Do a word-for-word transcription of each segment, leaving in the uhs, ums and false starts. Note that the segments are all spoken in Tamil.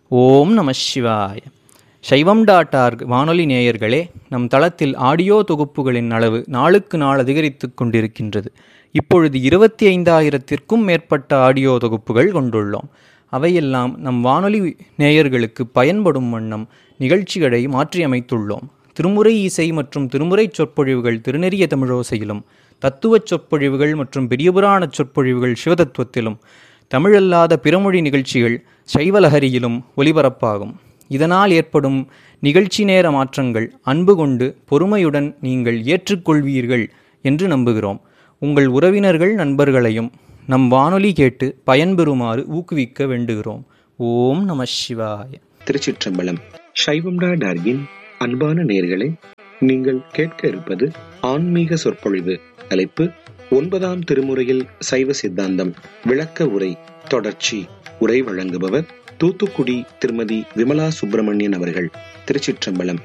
ஓம் நம சிவாய. சைவம் டாட் ஆர்க் வானொலி நேயர்களே, நம் தளத்தில் ஆடியோ தொகுப்புகளின் அளவு நாளுக்கு நாள் அதிகரித்து கொண்டிருக்கின்றது. இப்பொழுது இருபத்தி ஐந்தாயிரத்திற்கும் மேற்பட்ட ஆடியோ தொகுப்புகள் கொண்டுள்ளோம். அவையெல்லாம் நம் வானொலி நேயர்களுக்கு பயன்படும் வண்ணம் நிகழ்ச்சிகளை மாற்றியமைத்துள்ளோம். திருமுறை இசை மற்றும் திருமுறை சொற்பொழிவுகள் திருநெறிய தமிழோசையிலும், தத்துவச் சொற்பொழிவுகள் மற்றும் பெரியபுராண சொற்பொழிவுகள் சிவதத்துவத்திலும், தமிழல்லாத பிறமொழி நிகழ்ச்சிகள் சைவலஹரியிலும் ஒலிபரப்பாகும். இதனால் ஏற்படும் நிகழ்ச்சி நேர மாற்றங்கள் அன்பு கொண்டு பொறுமையுடன் நீங்கள் ஏற்றுக்கொள்வீர்கள் என்று நம்புகிறோம். உங்கள் உறவினர்கள் நண்பர்களையும் நம் வானொலி கேட்டு பயன்பெறுமாறு ஊக்குவிக்க வேண்டுகிறோம். ஓம் நம சிவாய. திருச்சிற்றம்பலம். சைவம் டாட் ஆர்கின் அன்பான நேயர்களே, நீங்கள் கேட்க இருப்பது ஆன்மீக சொற்பொழிவு. தலைப்பு ஒன்பதாம் திருமுறையில் சைவ சித்தாந்தம் விளக்க உரை தொடர்ச்சி. உரை வழங்குபவர் தூத்துக்குடி திருமதி விமலா சுப்பிரமணியன் அவர்கள். திருச்சிற்றம்பலம்.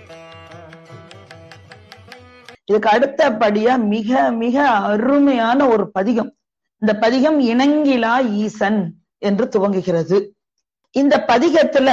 இதுக்கு அடுத்தபடியா மிக மிக அருமையான ஒரு பதிகம். இந்த பதிகம் இணங்கிலா ஈசன் என்று துவங்குகிறது. இந்த பதிகத்துல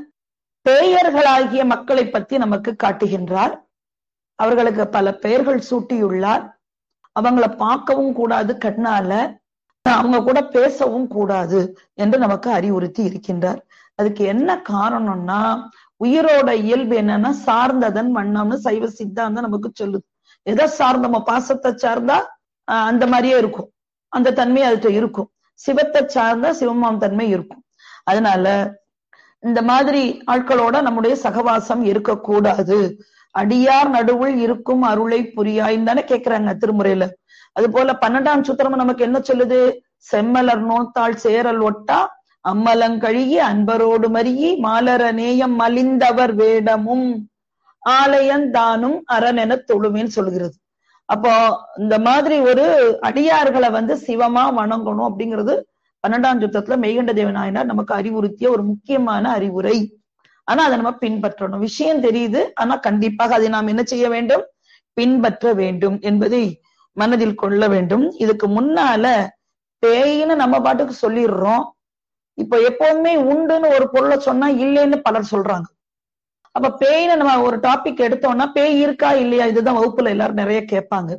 பேயர்களாகிய மக்களை பத்தி நமக்கு காட்டுகின்றார். அவர்களுக்கு பல பெயர்கள் சூட்டியுள்ளார். அவங்கள பார்க்கவும் கூடாது கண்ணால, அவங்க கூட பேசவும் கூடாது என்று நமக்கு அறிவுறுத்தி இருக்கின்றார். அதுக்கு என்ன காரணம்னா, உயிரோட இயல்பு என்னன்னா சார்ந்ததன் வண்ணம்னு சைவ சித்தாந்தம் நமக்கு சொல்லுது. எதை சார்ந்தமோ, பாசத்தை சார்ந்தா ஆஹ் அந்த மாதிரியே இருக்கும், அந்த தன்மை அதுகிட்ட இருக்கும். சிவத்தை சார்ந்தா சிவமாம் தன்மை இருக்கும். அதனால இந்த மாதிரி ஆட்களோட நம்முடைய சகவாசம் இருக்கக்கூடாது. அடியார் நடுவுள் இருக்கும் அருளை புரியாயின்னு தானே கேக்குறாங்க திருமுறையில. அது போல பன்னெண்டாம் சூத்திரம் நமக்கு என்ன சொல்லுது? செம்மலர் நோத்தாள் சேரல் ஒட்டா அம்மலங்கழுகி அன்பரோடு மருகி மாலர நேயம் மலிந்தவர் வேடமும் ஆலயந்தானும் அரண் என தொழுவேன்னு சொல்கிறது. அப்போ இந்த மாதிரி ஒரு அடியார்களை வந்து சிவமா வணங்கணும் அப்படிங்கிறது பன்னெண்டாம் சூத்திரத்துல மெய்கண்ட தேவநாயனார் நமக்கு அறிவுறுத்திய ஒரு முக்கியமான அறிவுரை. ஆனா அதை நம்ம பின்பற்றணும். விஷயம் தெரியுது, ஆனா கண்டிப்பாக அதை நாம் என்ன செய்ய வேண்டும்? பின்பற்ற வேண்டும் என்பதை மனதில் கொள்ள வேண்டும். இதுக்கு முன்னால பேயின்னு நம்ம பாட்டுக்கு சொல்லிடுறோம். இப்ப எப்பவுமே உண்டுன்னு ஒரு பொருளை சொன்னா இல்லைன்னு பலர் சொல்றாங்க. அப்ப பேயின்னு நம்ம ஒரு டாபிக் எடுத்தோம்னா பேய் இருக்கா இல்லையா, இதுதான் வகுப்புல எல்லாரும் நிறைய கேட்பாங்க.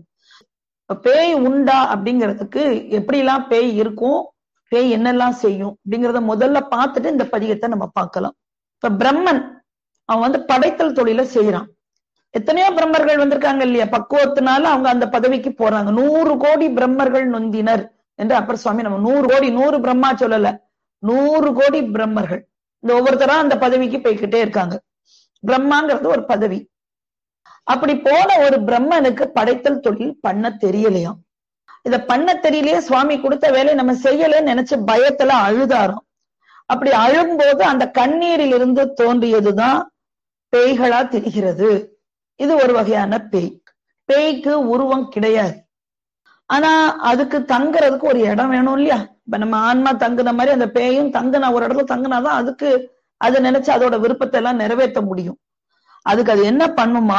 பேய் உண்டா அப்படிங்கிறதுக்கு எப்படி எல்லாம் பேய் இருக்கும், பேய் என்னெல்லாம் செய்யும் அப்படிங்கிறத முதல்ல பார்த்துட்டு இந்த பதிகத்தை நம்ம பார்க்கலாம். இப்ப பிரம்மன் அவன் வந்து படைத்தல் தொழில செய்யறான். எத்தனையோ பிரம்மர்கள் வந்திருக்காங்க இல்லையா, பக்குவத்தினால அவங்க அந்த பதவிக்கு போறாங்க. நூறு கோடி பிரம்மர்கள் நொந்தினர் என்று அப்பர் சுவாமி நம்ம நூறு கோடி நூறு பிரம்மா சொல்லல, நூறு கோடி பிரம்மர்கள் இந்த ஒவ்வொருத்தரா அந்த பதவிக்கு போய்கிட்டே இருக்காங்க. பிரம்மாங்கிறது ஒரு பதவி. அப்படி போன ஒரு பிரம்மனுக்கு படைத்தல் தொழில் பண்ண தெரியலையாம். இத பண்ண தெரியலையே, சுவாமி கொடுத்த வேலையை நம்ம செய்யலன்னு நினைச்சு பயத்துல அழுதாரோம். அப்படி அழும்போது அந்த கண்ணீரில் இருந்து தோன்றியதுதான் பேய்களா தெரிகிறது. இது ஒரு வகையான பேய். பேய்க்கு உருவம் கிடையாது, ஆனா அதுக்கு தங்குறதுக்கு ஒரு இடம் வேணும் இல்லையா. இப்ப நம்ம ஆன்மா தங்குன மாதிரி அந்த பேயும் தங்குனா ஒரு இடத்துல தங்குனாதான் அதுக்கு அதை நினைச்சு அதோட விருப்பத்தை எல்லாம் நிறைவேற்ற முடியும். அதுக்கு அது என்ன பண்ணுமா,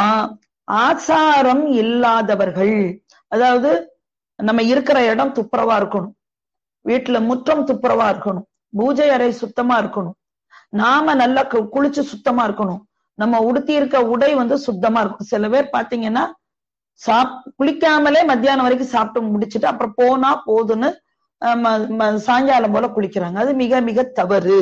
ஆச்சாரம் இல்லாதவர்கள், அதாவது நம்ம இருக்கிற இடம் துப்புரவா இருக்கணும், வீட்டுல முற்றம் துப்புரவா இருக்கணும், பூஜை அறை சுத்தமா இருக்கணும், நாம நல்லா குளிச்சு சுத்தமா இருக்கணும், நம்ம உடுத்தி இருக்க உடை வந்து சுத்தமா இருக்கும். சில பேர் பாத்தீங்கன்னா சாப் குளிக்காமலே மத்தியானம் வரைக்கும் சாப்பிட்டு முடிச்சுட்டு அப்புறம் போனா போதுன்னு சாயங்காலம் போல குளிக்கிறாங்க. அது மிக மிக தவறு.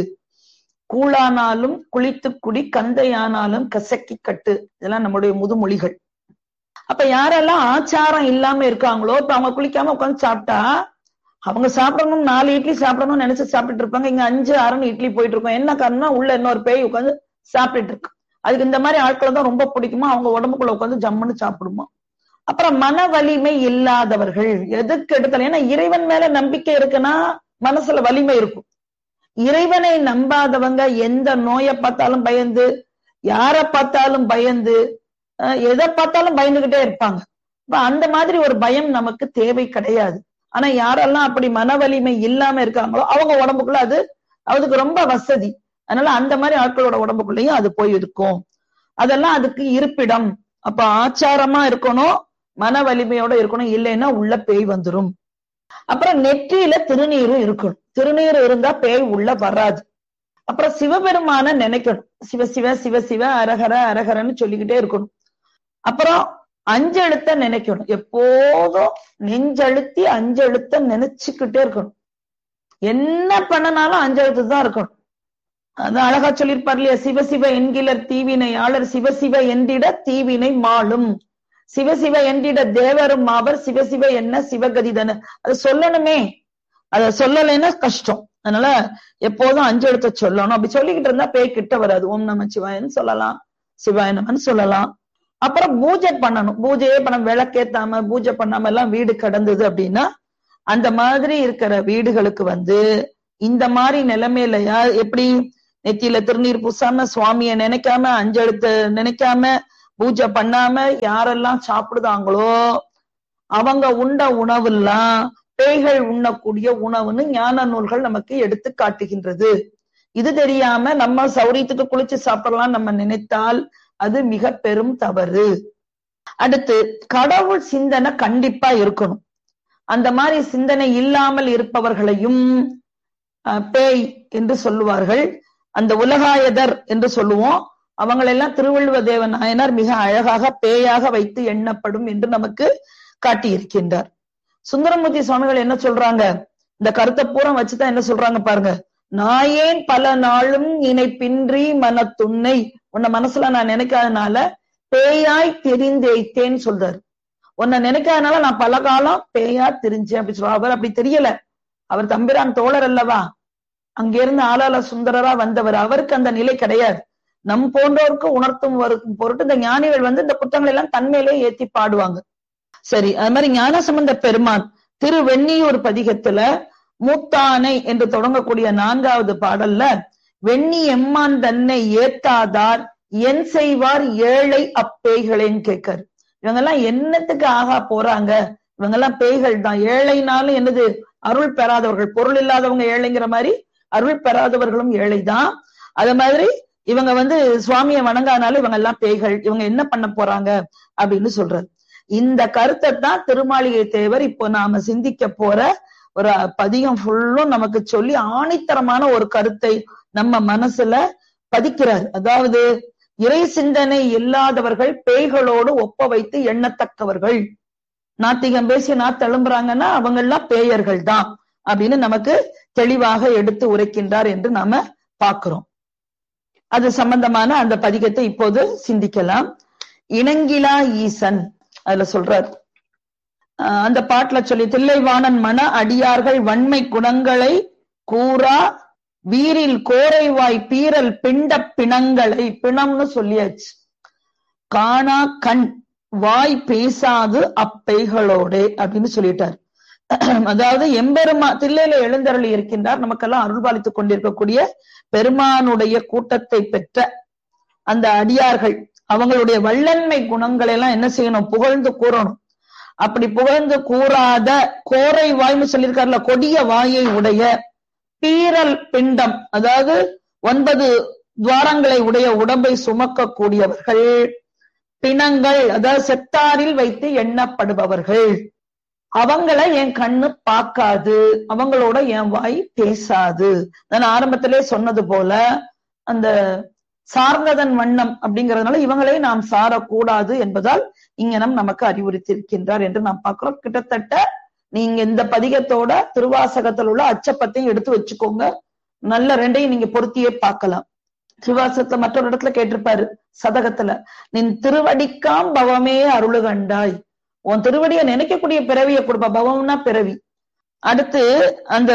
கூழானாலும் குளித்து குடி, கந்தையானாலும் கசக்கி கட்டு, இதெல்லாம் நம்முடைய முதுமொழிகள். அப்ப யாரெல்லாம் ஆச்சாரம் இல்லாம இருக்காங்களோ, இப்ப அவங்க குளிக்காம உட்காந்து சாப்பிட்டா அவங்க சாப்பிடணும், நாலு இட்லி சாப்பிடணும்னு நினைச்சு சாப்பிட்டுட்டு இருப்பாங்க. இங்க அஞ்சு ஆறுன்னு இட்லி போயிட்டு இருக்கோம். என்ன காரணம்னா உள்ள இன்னொரு பேய் உட்காந்து சாப்பிட்டுட்டு இருக்கு. அதுக்கு இந்த மாதிரி ஆட்களை தான் ரொம்ப பிடிக்குமா, அவங்க உடம்புக்குள்ள உட்காந்து ஜம்முன்னு சாப்பிடுமா. அப்புறம் மன வலிமை இல்லாதவர்கள், எதுக்கு எடுத்தாலும், ஏன்னா இறைவன் மேல நம்பிக்கை இருக்குன்னா மனசுல வலிமை இருக்கும். இறைவனை நம்பாதவங்க எந்த நோயை பார்த்தாலும் பயந்து, யார பார்த்தாலும் பயந்து, எதை பார்த்தாலும் பயந்துகிட்டே இருப்பாங்க. அந்த மாதிரி ஒரு பயம் நமக்கு தேவை கிடையாது. ஆனா யாரெல்லாம் அப்படி மன வலிமை இல்லாம இருக்காங்களோ அவங்க உடம்புக்குள்ள அது அதுக்கு ரொம்ப வசதி. அதனால அந்த மாதிரி ஆட்களோட உடம்புக்குள்ளேயும் அது போய் இருக்கும். அதெல்லாம் அதுக்கு இருப்பிடம். அப்ப ஆச்சாரமா இருக்கணும், மன வலிமையோட இருக்கணும், இல்லைன்னா உள்ள பேய் வந்துரும். அப்புறம் நெற்றியில திருநீரும் இருக்கணும். திருநீர் இருந்தா பேய் உள்ள வராது. அப்புறம் சிவபெருமான நினைக்கணும். சிவ சிவ சிவ சிவ அரகர அரகரன்னு சொல்லிக்கிட்டே இருக்கணும். அப்புறம் அஞ்செழுத்த நினைக்கணும். எப்போதும் நெஞ்செழுத்தி அஞ்செழுத்த நினைச்சுக்கிட்டே இருக்கணும். என்ன பண்ணனாலும் அஞ்செழுத்து தான் இருக்கணும். அது அழகா சொல்லியிருப்பார் இல்லையா, சிவசிவ என்கிலர் தீவினையாளர் சிவசிவ என்றிட தீவினை மாளும், சிவசிவ என்றிட தேவரும் மாவர் சிவசிவ என்ன சிவகதிதன. அது சொல்லணுமே, அத சொல்லலைன்னா கஷ்டம். அதனால எப்போதும் அஞ்சு எழுத்த சொல்லணும். அப்படி சொல்லிக்கிட்டு இருந்தா பேய் கிட்ட வராது. ஓம் நம சிவாயன்னு சொல்லலாம், சிவாய நமன்னு சொல்லலாம். அப்புறம் பூஜை பண்ணணும். பூஜையே பண்ண விளக்கேத்தாம பூஜை பண்ணாம எல்லாம் வீடு கடந்தது அப்படின்னா அந்த மாதிரி இருக்கிற வீடுகளுக்கு வந்து இந்த மாதிரி நிலைமையிலயா எப்படி நெத்தியில திருநீர் பூசாம சுவாமிய நினைக்காம அஞ்செழுத்த நினைக்காம பூஜை பண்ணாம யாரெல்லாம் சாப்பிடுதாங்களோ அவங்க உண்ட உணவுலாம் பேய்கள் உண்ணக்கூடிய உணவுன்னு ஞான நூல்கள் நமக்கு எடுத்து காட்டுகின்றது. இது தெரியாம நம்ம சௌரியத்துக்கு குளிச்சு சாப்பிடலாம் நம்ம நினைத்தால் அது மிக பெரும் தவறு. அடுத்து கடவுள் சிந்தனை கண்டிப்பா இருக்கணும். அந்த மாதிரி சிந்தனை இல்லாமல் இருப்பவர்களையும் பேய் என்று சொல்லுவார்கள். அந்த உலகாயதர் என்று சொல்லுவோம். அவங்களெல்லாம் திருவள்ளுவ தேவ நாயனார் மிக அழகாக பேயாக வைத்து எண்ணப்படும் என்று நமக்கு காட்டியிருக்கின்றார். சுந்தரமூர்த்தி சுவாமிகள் என்ன சொல்றாங்க, இந்த கருத்தை பூரம் வச்சுதான் என்ன சொல்றாங்க பாருங்க. நாயேன் பல நாளும் இணைப்பின்றி மனத்துன்னை, உன்னை மனசுல நான் நினைக்காதனால பேயாய் தெரிந்தேன் சொல்றாரு. உன்னை நினைக்காதனால நான் பல காலம் பேயா தெரிஞ்சேன் அப்படி சொல்ற. அவர் அப்படி தெரியல, அவர் தம்பிரான் தோழர் அல்லவா, அங்கிருந்து ஆளாள சுந்தரரா வந்தவர். அவருக்கு அந்த நிலை கிடையாது. நம் போன்றோருக்கு உணர்த்தும் பொருட்டு இந்த ஞானிகள் வந்து இந்த குற்றங்களை எல்லாம் தன்மையிலே ஏத்தி பாடுவாங்க. சரி, அது மாதிரி ஞானசம்பந்த பெருமான் திரு வெண்ணியூர் பதிகத்துல மூத்தானை என்று தொடங்கக்கூடிய நான்காவது பாடல்ல வெண்ணி எம்மான் தன்னை ஏத்தாதார் என் செய்வார் ஏழை அப்பேய்களேன்னு கேட்காரு. இவங்கெல்லாம் என்னத்துக்கு ஆகா போறாங்க, இவங்கெல்லாம் பேய்கள் தான். ஏழைனாலும் என்னது, அருள் பெறாதவர்கள், பொருள் இல்லாதவங்க ஏழைங்கிற மாதிரி அருள் பெறாதவர்களும் ஏழைதான். அது மாதிரி இவங்க வந்து சுவாமியை வணங்காதனாலும் இவங்க எல்லாம் பேய்கள், இவங்க என்ன பண்ண போறாங்க அப்படின்னு சொல்றாரு. இந்த கருத்தை தான் திருமாளிகை தேவர் இப்போ நாம சிந்திக்க போற ஒரு பதிகம் ஃபுல்லும் நமக்கு சொல்லி ஆணித்தரமான ஒரு கருத்தை நம்ம மனசுல பதிக்கிறார். அதாவது இறை சிந்தனை இல்லாதவர்கள் பேய்களோடு ஒப்ப வைத்து எண்ணத்தக்கவர்கள். நாத்திகம் பேசி நாத்து எழும்புறாங்கன்னா அவங்க எல்லாம் பேயர்கள் தான் அப்படின்னு நமக்கு தெளிவாக எடுத்து உரைக்கின்றார் என்று நாம பார்க்கிறோம். அது சம்பந்தமான அந்த பதிகத்தை இப்போது சிந்திக்கலாம். இணங்கிலா ஈசன் அதுல சொல்றார். அந்த பாட்டுல சொல்லி தில்லைவாணன் மன அடியார்கள் வன்மை குணங்களை கூறா வீரில் கோரைவாய் பீரல் பிண்ட பிணங்களை, பிணம்னு சொல்லியாச்சு, காணா கண் வாய் பேசாது அப்பைகளோடே அப்படின்னு சொல்லிட்டார். அதாவது எம்பெருமா தில்லையில எழுந்தருளி இருக்கின்றார், நமக்கெல்லாம் அருள்பாலித்துக் கொண்டிருக்கக்கூடிய பெருமானுடைய கூட்டத்தை பெற்ற அந்த அடியார்கள் அவங்களுடைய வல்லன்மை குணங்களை எல்லாம் என்ன செய்யணும், புகழ்ந்து கூறணும். அப்படி புகழ்ந்து கூறாத கோரை வாய்னு சொல்லியிருக்காருல, கொடிய வாயை உடைய பீரல் பிண்டம், அதாவது ஒன்பது துவாரங்களை உடைய உடம்பை சுமக்க கூடியவர்கள், பிணங்கள் அதாவது செத்தாரில் வைத்து எண்ணப்படுபவர்கள், அவங்கள என் கண்ணு பார்க்காது, அவங்களோட என் வாய் பேசாது. நான் ஆரம்பத்திலே சொன்னது போல அந்த சார்ந்ததன் வண்ணம் அப்படிங்கிறதுனால இவங்களை நாம் சாரக்கூடாது என்பதால் இங்கனம் நமக்கு அறிவுறுத்திருக்கின்றார் என்று நாம் பார்க்கிறோம். கிட்டத்தட்ட நீங்க இந்த பதிகத்தோட திருவாசகத்தில் உள்ள அச்சப்பத்தையும் எடுத்து வச்சுக்கோங்க. நல்ல ரெண்டையும் நீங்க பொருத்தியே பார்க்கலாம். திருவாசகத்துல மற்றொரு இடத்துல கேட்டிருப்பாரு சதகத்துல, நின் திருவடிக்காம் பவமே அருளு கண்டாய், உன் திருவடியை நினைக்கக்கூடிய பிறவியை கொடுப்பா, பவம்னா பிறவி. அடுத்து அந்த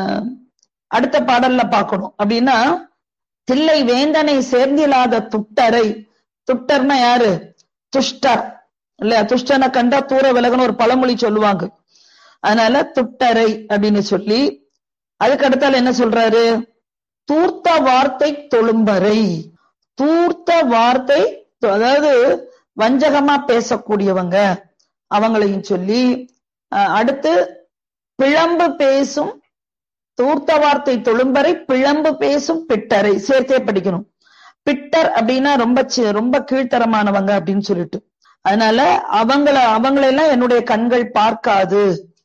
அடுத்த பாடல்ல பார்க்கணும் அப்படின்னா, தில்லை வேந்தனை சேர்ந்தில்லாத துட்டரை, துட்டர்னா யாரு, துஷ்டர் இல்லையா, துஷ்டனை கண்டா தூர விலகன்னு ஒரு பழமொழி சொல்லுவாங்க. அதனால துட்டரை அப்படின்னு சொல்லி அதுக்கு அடுத்தால என்ன சொல்றாரு, தூர்த்த வார்த்தை தொழும்பரை, தூர்த்த வார்த்தை அதாவது வஞ்சகமா பேசக்கூடியவங்க அவங்களையும் சொல்லி, அடுத்து பிழம்பு பேசும் தூர்த்த வார்த்தை தொழும்பரை பிழம்பு பேசும் பிட்டரை சேர்த்தே படிக்கணும். பிட்டர் அப்படின்னா ரொம்ப ரொம்ப கீழ்த்தரமானவங்க அப்படின்னு சொல்லிட்டு, அதனால அவங்கள அவங்களெல்லாம் என்னுடைய கண்கள் பார்க்காது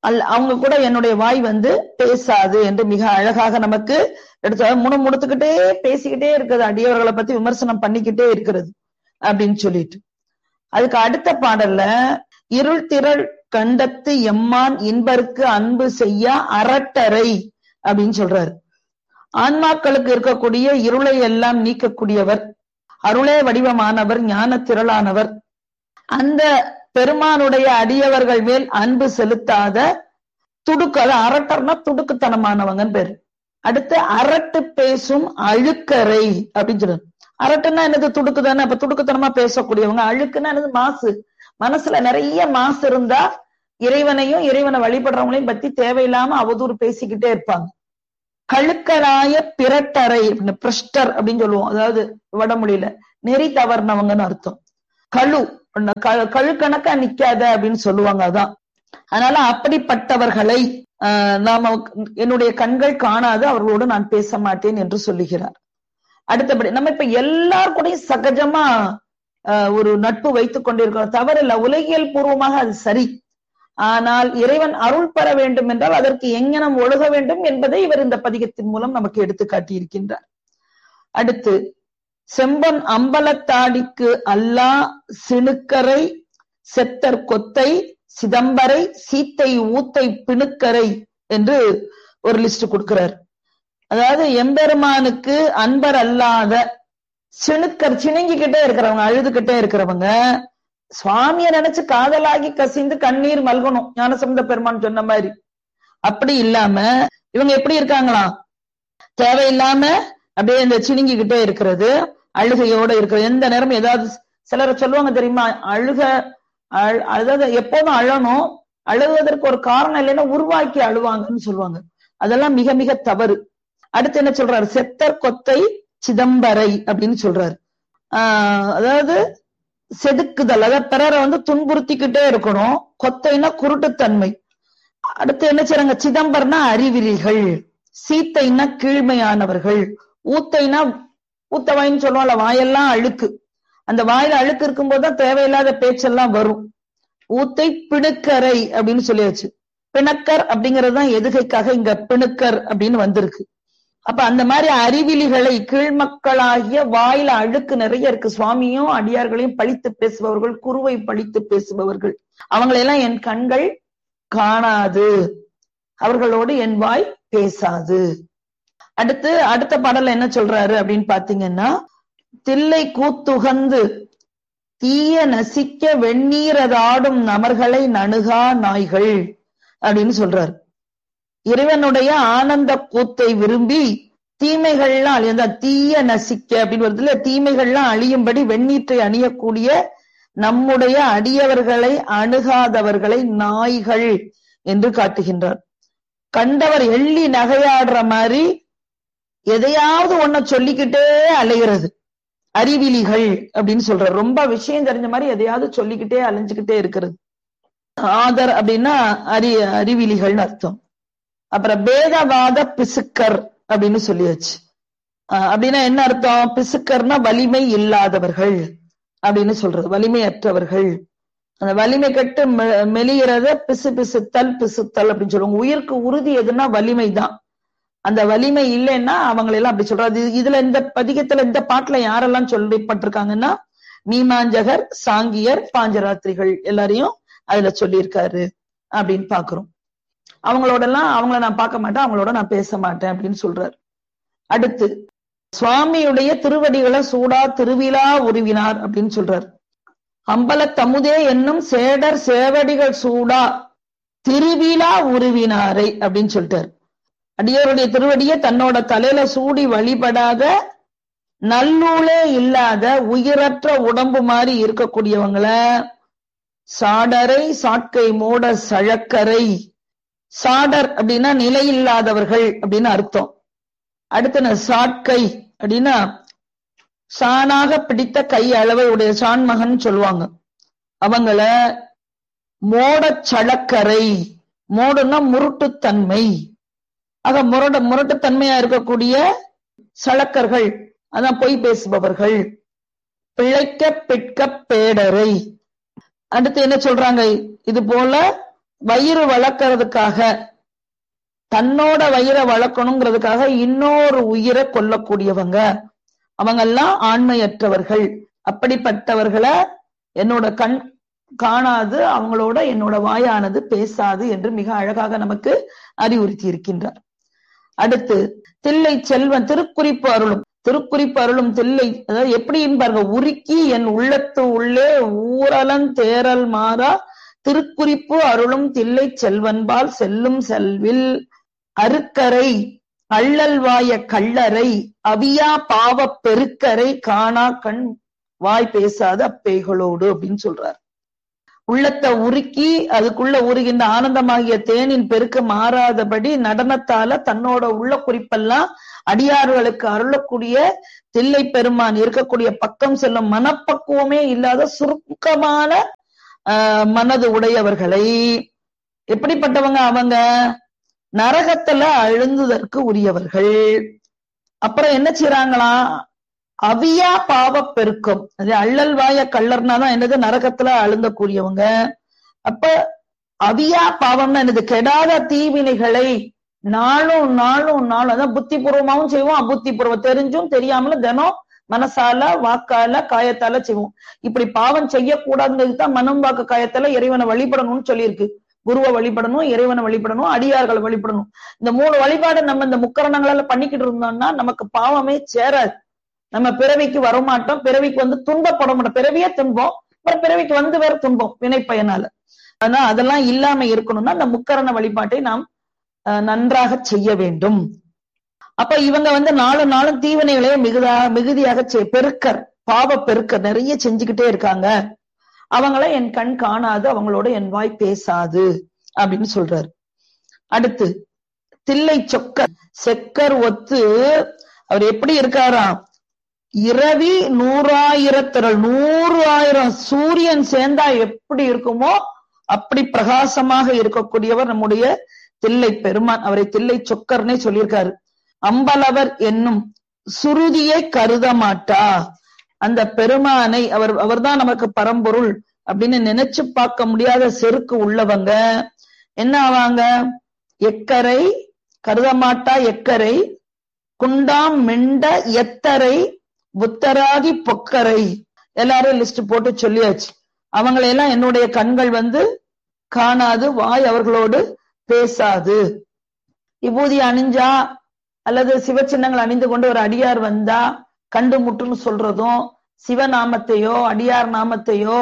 அல்ல அவங்க கூட என்னுடைய வாய் வந்து பேசாது என்று மிக அழகாக நமக்கு எடுத்து முணு முடுத்துக்கிட்டே பேசிக்கிட்டே இருக்குது, அடியவர்களை பத்தி விமர்சனம் பண்ணிக்கிட்டே இருக்கிறது அப்படின்னு சொல்லிட்டு. அதுக்கு அடுத்த பாடல்ல இருள் திரள் கண்டத்து எம்மான் இன்பருக்கு அன்பு செய்ய அரட்டரை அப்படின்னு சொல்றாரு. ஆன்மாக்களுக்கு இருக்கக்கூடிய இருளை எல்லாம் நீக்கக்கூடியவர், அருளே வடிவமானவர், ஞான திரளானவர். அந்த பெருமானுடைய அடியவர்கள் மேல் அன்பு செலுத்தாத துடுக்கு, அது அரட்டர்னா துடுக்குத்தனமானவங்கன்னு பேரு. அடுத்து அரட்டு பேசும் அழுக்கரை அப்படின்னு சொல்றாரு. அரட்டுன்னா என்னது? துடுக்கு தானே. அப்ப துடுக்குத்தனமா பேசக்கூடியவங்க. அழுக்குன்னா என்னது? மாசு. மனசுல நிறைய மாசு இருந்தா இறைவனையும் இறைவனை வழிபடுறவங்களையும் பத்தி தேவையில்லாம அவதூறு பேசிக்கிட்டே இருப்பாங்க. கழுக்கராய பிரட்டரை, பிரஷ்டர் அப்படின்னு சொல்லுவோம். அதாவது வடமொழியில நெறி தவறினவங்கன்னு அர்த்தம். கழு கழுக்கணக்கா நிக்காத அப்படின்னு சொல்லுவாங்க. அதான். அதனால அப்படிப்பட்டவர்களை ஆஹ் நாம என்னுடைய கண்கள் காணாது, அவர்களோடு நான் பேச மாட்டேன் என்று சொல்லுகிறார். அடுத்தபடி நம்ம இப்ப எல்லார் கூடயும் சகஜமா ஆஹ் ஒரு நட்பு வைத்துக் கொண்டிருக்கிறோம், தவறில்லை, உலகியல் பூர்வமாக அது சரி. ஆனால் இறைவன் அருள் பெற வேண்டும் என்றால் அதற்கு எங்கனம் ஒழுக வேண்டும் என்பதை இவர் இந்த பதிகத்தின் மூலம் நமக்கு எடுத்து காட்டியிருக்கின்றார். அடுத்து செம்பன் அம்பலத்தாடிக்கு அல்லா சிணுக்கரை செத்தர் கொத்தை சிதம்பரை சீத்தை ஊத்தை பிணுக்கரை என்று ஒரு லிஸ்ட் கொடுக்கிறார். அதாவது எம்பெருமானுக்கு அன்பர் அல்லாத சிணுக்கர், சிணுங்கிக்கிட்டே இருக்கிறவங்க, அழுதுகிட்டே இருக்கிறவங்க, சுவாமிய நினைச்சு காதலாகி கசிந்து கண்ணீர் மல்கணும், ஞானசம்பந்த பெருமான் சொன்ன மாதிரி. அப்படி இல்லாம இவங்க எப்படி இருக்காங்களாம்? தேவையில்லாம அப்படியே இந்த சிணுங்கிக்கிட்டே இருக்கிறது, அழுகையோட இருக்கிறது. எந்த நேரம் ஏதாவது சிலரை சொல்லுவாங்க தெரியுமா, அழுக அதாவது எப்போதும் அழணும், அழுவதற்கு ஒரு காரணம் இல்லைன்னா உருவாக்கி அழுவாங்கன்னு சொல்லுவாங்க. அதெல்லாம் மிக மிக தவறு. அடுத்து என்ன சொல்றாரு? செத்தர் கொத்தை சிதம்பரை அப்படின்னு சொல்றாரு. ஆஹ் அதாவது செதுக்குதல், அதாவது பிறரை வந்து துன்புறுத்திக்கிட்டே இருக்கணும். கொத்தைனா குருட்டுத்தன்மை. அடுத்து என்ன செய்றாங்க? சிதம்பரம்னா அறிவிலிகள், சீத்தைனா கீழ்மையானவர்கள், ஊத்தைனா ஊத்தவாயின்னு சொல்லுவாங்கல்ல, வாயெல்லாம் அழுக்கு. அந்த வாயில அழுக்கு இருக்கும்போதுதான் தேவையில்லாத பேச்செல்லாம் வரும். ஊத்தை பிணுக்கரை அப்படின்னு சொல்லியாச்சு. பிணக்கர் அப்படிங்கறதுதான் எதுகைக்காக இங்க பிணுக்கர் அப்படின்னு வந்திருக்கு. அப்ப அந்த மாதிரி அறிவிலிகளை, கீழ்மக்களாகிய வாயில அழுக்கு நிறைய இருக்கு. சுவாமியும் அடியார்களையும் பழித்து பேசுபவர்கள், குருவை பழித்து பேசுபவர்கள், அவங்களையெல்லாம் என் கண்கள் காணாது, அவர்களோடு என் வாய் பேசாது. அடுத்து அடுத்த பாடல்ல என்ன சொல்றாரு அப்படின்னு பாத்தீங்கன்னா, தில்லை கூத்துகந்து தீய நசிக்க வெந்நீரதாடும் நமர்களை நணுகா நாய்கள் அப்படின்னு சொல்றாரு. இறைவனுடைய ஆனந்த கூத்தை விரும்பி தீமைகள்லாம் அழிய, தீய நசிக்க அப்படின்னு வருதுல, தீமைகள்லாம் அழியும்படி வெந்நீற்றை அணியக்கூடிய நம்முடைய அடியவர்களை அணுகாதவர்களை நாய்கள் என்று காட்டுகின்றார். கண்டவர் எள்ளி நகையாடுற மாதிரி எதையாவது ஒன்ன சொல்லிக்கிட்டே அலைகிறது, அறிவிலிகள் அப்படின்னு சொல்ற. ரொம்ப விஷயம் தெரிஞ்ச மாதிரி எதையாவது சொல்லிக்கிட்டே அலைஞ்சுக்கிட்டே இருக்கிறது. ஆதர் அப்படின்னா அறி அறிவிலிகள்னு அர்த்தம். அப்புறம் பேதவாத பிசுக்கர் அப்படின்னு சொல்லியாச்சு. அஹ் அப்படின்னா என்ன அர்த்தம்? பிசுக்கர்னா வலிமை இல்லாதவர்கள் அப்படின்னு சொல்றது, வலிமையற்றவர்கள். அந்த வலிமை கட்டு மெலிகிறத பிசு பிசுத்தல் பிசுத்தல் அப்படின்னு சொல்லுவாங்க. உயிருக்கு உறுதி எதுன்னா வலிமை தான். அந்த வலிமை இல்லைன்னா அவங்களெல்லாம் அப்படி சொல்றாரு. இதுல இந்த பதிகத்துல இந்த பாட்டுல யாரெல்லாம் சொல்லப்பட்டிருக்காங்கன்னா, மீமாஞ்சகர், சாங்கியர், பாஞ்சராத்திரிகள் எல்லாரையும் அதுல சொல்லியிருக்காரு அப்படின்னு பாக்குறோம். அவங்களோட எல்லாம் அவங்கள நான் பார்க்க மாட்டேன், அவங்களோட நான் பேச மாட்டேன் அப்படின்னு சொல்றாரு. அடுத்து சுவாமியுடைய திருவடிகளை சூடா திருவிழா உருவினார் அப்படின்னு சொல்றாரு. அம்பல தமுதே என்னும் சேடர் சேவடிகள் சூடா திருவிழா உருவினாரை அப்படின்னு சொல்லிட்டாரு. அடியோருடைய திருவடியை தன்னோட தலையில சூடி வழிபடாத, நல்லூளே இல்லாத உயிரற்ற உடம்பு மாதிரி இருக்கக்கூடியவங்கள சாடரை சாட்கை மூட சழக்கரை. சாடர் அப்படின்னா நிலையில்லாதவர்கள் அப்படின்னு அர்த்தம். அடுத்து சாட்கை அப்படின்னா சாணாக பிடித்த கை அளவை உடைய சான்மகன் சொல்லுவாங்க. அவங்கள மோட சழக்கரை, மோடுன்னா முருட்டுத்தன்மை. ஆக முரட முரட்டுத்தன்மையா இருக்கக்கூடிய சழக்கர்கள், அதான் பொய் பேசுபவர்கள். பிழைக்க பிட்க பேடரை. அடுத்து என்ன சொல்றாங்க? இது போல வயிறு வளர்க்கறதுக்காக, தன்னோட வயிறை வளர்க்கணுங்கிறதுக்காக இன்னொரு உயிரை கொல்லக்கூடியவங்க, அவங்கெல்லாம் ஆண்மையற்றவர்கள். அப்படிப்பட்டவர்களை என்னோட கண் காணாது, அவங்களோட என்னோட வாயானது பேசாது என்று மிக அழகாக நமக்கு அறிவுறுத்தி இருக்கின்றார். அடுத்து தில்லை செல்வன் திருக்குறிப்பு அருளும். திருக்குறிப்பு அருளும் தில்லை, அதாவது எப்படின்னு பாருங்க, உருக்கி என் உள்ளத்து உள்ளே ஊரலன் தேரல் மாறா திருக்குறிப்பு அருளும் தில்லை செல்வன்பால் செல்லும் செல்வில் அருக்கரை அள்ளல்வாய கள்ளரை அவியா பாவ பெருக்கரை காணா கண் வாய் பேசாத அப்பேய்களோடு அப்படின்னு சொல்றார். உள்ளத்தை உருக்கி அதுக்குள்ள உருகின்ற ஆனந்தமாகிய தேனின் பெருக்க மாறாதபடி நடனத்தால தன்னோட உள்ள குறிப்பெல்லாம் அடியார்களுக்கு அருளக்கூடிய தில்லை பெருமான் இருக்கக்கூடிய பக்கம் செல்லும் மனப்பக்குவமே இல்லாத சுருக்கமான ஆஹ் மனது உடையவர்களை, எப்படிப்பட்டவங்க அவங்க, நரகத்துல அழுந்துதற்கு உரியவர்கள். அப்புறம் என்ன செய்யறாங்களாம், அவியா பாவ பெருக்கம், அது அள்ளல் வாய கள்ளர்னாதான் என்னது, நரகத்துல அழுந்தக்கூடியவங்க. அப்ப அவியா பாவம்னா என்னது, கெடாத தீவினைகளை நாளும் நாளும் நாளும், அதான் புத்தி பூர்வமாவும் செய்வோம், அபுத்தி பூர்வம் தெரிஞ்சும் தெரியாமலும் தினம் மனசால வாக்கால காயத்தால செய்வோம். இப்படி பாவம் செய்யக்கூடாதுதான் மனம் வாக்கு காயத்தால இறைவனை வழிபடணும்னு சொல்லியிருக்கு. குருவை வழிபடணும், இறைவனை வழிபடணும், அடியார்களை வழிபடணும். இந்த மூணு வழிபாடு நம்ம இந்த முக்கரணங்களால பண்ணிக்கிட்டு இருந்தோம்னா நமக்கு பாவமே சேராது. நம்ம பிறவிக்கு வரமாட்டோம், பிறவிக்கு வந்து துன்பப்பட மாட்டோம். பிறவியே துன்பம், அப்புறம் பிறவிக்கு வந்து வேற துன்பம் வினை பயனால. ஆனா அதெல்லாம் இல்லாம இருக்கணும்னா அந்த முக்கரண வழிபாட்டை நாம் நன்றாக செய்ய வேண்டும். அப்ப இவங்க வந்து நாலு நாளும் தீவினைகளையே மிகுதாக மிகுதியாக பெருக்கர், பாவ பெருக்கர் நிறைய செஞ்சுக்கிட்டே இருக்காங்க. அவங்கள என் கண் காணாது, அவங்களோட என் வாய் பேசாது அப்படின்னு சொல்றாரு. அடுத்து தில்லை சொக்கர், செக்கர் ஒத்து அவர் எப்படி இருக்காராம், இரவி நூறாயிரத்திரள், நூறு ஆயிரம் சூரியன் சேர்ந்தா எப்படி இருக்குமோ அப்படி பிரகாசமாக இருக்கக்கூடியவர் நம்முடைய தில்லை பெருமான். அவரை தில்லை சொக்கர்னே சொல்லியிருக்காரு. அம்பலவர் என்னும் சுருதியை கருத மாட்டா, அந்த பெருமானை அவர் அவர்தான் நமக்கு பரம்பொருள் அப்படின்னு நினைச்சு பார்க்க முடியாத செருக்கு உள்ளவங்க என்ன ஆவாங்க, எக்கரை கருத மாட்டா, எக்கரை குண்டாம் மெண்ட எத்தரை புத்தராகி பொக்கரை, எல்லாரும் லிஸ்ட் போட்டு சொல்லியாச்சு. அவங்களையெல்லாம் என்னுடைய கண்கள் வந்து காணாது, வாய் அவர்களோடு பேசாது. விபூதி அணிஞ்சா அல்லது சிவச்சின்னங்கள் அணிந்து கொண்டு ஒரு அடியார் வந்தா கண்டு முட்டுன்னு சொல்றதும், சிவநாமத்தையோ அடியார் நாமத்தையோ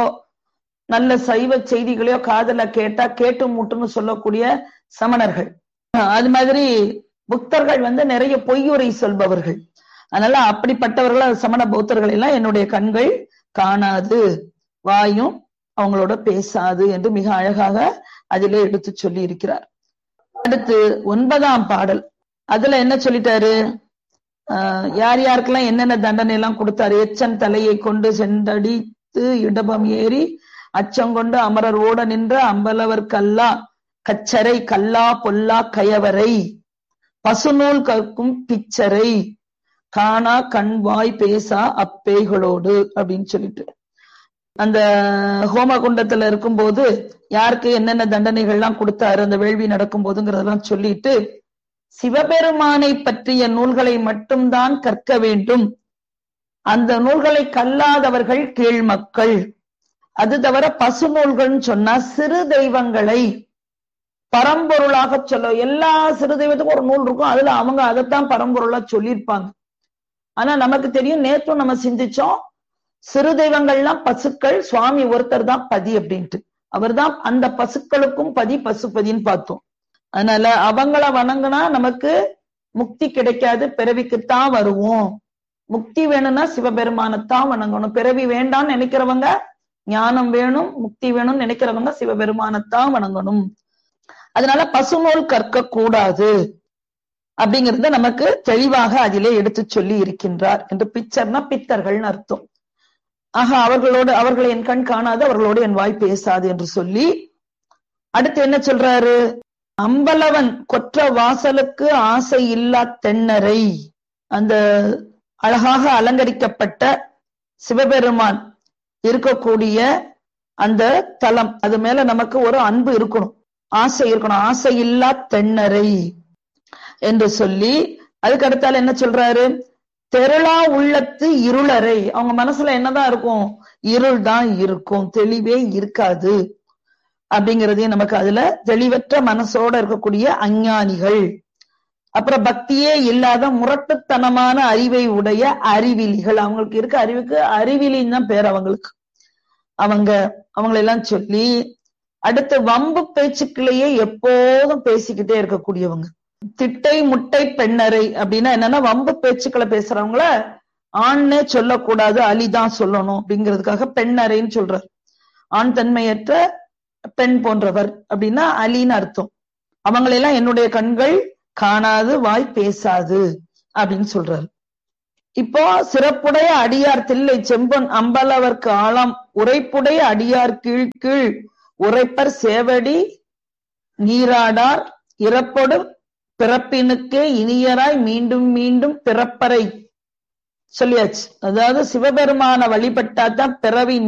நல்ல சைவ செய்திகளையோ காதல கேட்டா கேட்டு முட்டுன்னு சொல்லக்கூடிய சமணர்கள். அது மாதிரி புத்தர்கள் வந்து நிறைய பொய்யுரை சொல்பவர்கள். அதனால அப்படிப்பட்டவர்கள் சமண பௌத்தர்கள் எல்லாம் என்னுடைய கண்கள் காணாது, வாயும் அவங்களோட பேசாது என்று மிக அழகாக அதிலே எடுத்து சொல்லி இருக்கிறார். அடுத்து ஒன்பதாம் பாடல், அதுல என்ன சொல்லிட்டாரு, ஆஹ் யார் யாருக்கெல்லாம் என்னென்ன தண்டனை எல்லாம் கொடுத்தாரு. எச்சன் தலையை கொண்டு சென்றடித்து இடபம் ஏறி அச்சம் கொண்டு அமரர் ஓட நின்ற அம்பலவர் கல்லா கச்சரை கல்லா பொல்லா கயவரை பசுநூல் கற்கும் பிச்சரை காணா கண் வாய் பேசா அப்பேய்களோடு அப்படின்னு சொல்லிட்டு, அந்த ஹோம குண்டத்துல இருக்கும் போது யாருக்கு என்னென்ன தண்டனைகள்லாம் கொடுத்தாரு அந்த வேள்வி நடக்கும் போதுங்கிறதெல்லாம் சொல்லிட்டு, சிவபெருமானை பற்றிய நூல்களை மட்டும்தான் கற்க வேண்டும், அந்த நூல்களை கல்லாதவர்கள் கீழ் மக்கள். அது தவிர பசு நூல்கள்னு சொன்னா சிறு தெய்வங்களை பரம்பொருளாக சொல்ல, எல்லா சிறு தெய்வத்துக்கும் ஒரு நூல் இருக்கும், அதுல அவங்க அதைத்தான் பரம்பொருளா சொல்லியிருப்பாங்க. ஆனா நமக்கு தெரியும், நேற்றும் நம்ம சிந்திச்சோம், சிறு தெய்வங்கள்லாம் பசுக்கள், சுவாமி ஒருத்தர் தான் பதி அப்படின்ட்டு, அவர் தான் அந்த பசுக்களுக்கும் பதி, பசுபதின்னு பார்த்தோம். அதனால அவங்கள வணங்கினா நமக்கு முக்தி கிடைக்காது, பிறவிக்குத்தான் வருவோம். முக்தி வேணும்னா சிவபெருமானத்தான் வணங்கணும். பிறவி வேண்டாம்னு நினைக்கிறவங்க, ஞானம் வேணும் முக்தி வேணும்னு நினைக்கிறவங்க சிவபெருமானத்தான் வணங்கணும். அதனால பசுநூல் கற்க கூடாது அப்படிங்கறத நமக்கு தெளிவாக அதிலே எடுத்து சொல்லி இருக்கின்றார். என்று பிச்சர்னா பித்தர்கள்னு அர்த்தம். ஆக அவர்களோடு அவர்களை என் கண் காணாது, அவர்களோடு என் வாய் பேசாது என்று சொல்லி அடுத்து என்ன சொல்றாரு, அம்பலவன் கொற்ற வாசலுக்கு ஆசை இல்லா தென்னரை, அந்த அழகாக அலங்கரிக்கப்பட்ட சிவபெருமான் இருக்கக்கூடிய அந்த தலம், அது மேல நமக்கு ஒரு அன்பு இருக்கணும். ஆசை இருக்கணும். ஆசை இல்லா தென்னரை என்று சொல்லி அதுக்கு அடுத்தால என்ன சொல்றாரு? தெருளா உள்ளத்து இருளறை. அவங்க மனசுல என்னதான் இருக்கும்? இருள் தான் இருக்கும், தெளிவே இருக்காது அப்படிங்கறதையும் நமக்கு அதுல தெளிவற்ற மனசோட இருக்கக்கூடிய அஞ்ஞானிகள். அப்புறம் பக்தியே இல்லாத முரட்டுத்தனமான அறிவை உடைய அறிவிலிகள். அவங்களுக்கு இருக்க அறிவுக்கு அறிவிலின்னு தான் பேர் அவங்களுக்கு. அவங்க அவங்களெல்லாம் சொல்லி அடுத்து வம்பு பேச்சுக்களையே எப்போதும் பேசிக்கிட்டே இருக்கக்கூடியவங்க. திட்டை முட்டை பெண்ணரை அப்படின்னா என்னன்னா, வம்பு பேச்சுக்களை பேசுறவங்கள ஆண்னே சொல்லக்கூடாது, அலிதான் சொல்லணும் அப்படிங்கிறதுக்காக பெண்ணறைன்னு சொல்றார். ஆண் தன்மையற்ற பெண் போன்றவர் அப்படின்னா அலின்னு அர்த்தம். அவங்களெல்லாம் என்னுடைய கண்கள் காணாது, வாய் பேசாது அப்படின்னு சொல்றாரு. இப்போ சிறப்புடைய அடியார் தில்லை செம்பொன் அம்பலவர்க்கு ஆளாம் உரைப்புடைய அடியார் கீழ் கீழ் உரைப்பர் சேவடி நீராடார் இறப்பொடு பிறப்பினுக்கே இனியராய் மீண்டும் மீண்டும் பிறப்பரை சொல்லியாச்சு. அதாவது சிவபெருமான வழிபட்டாதான் பிறவி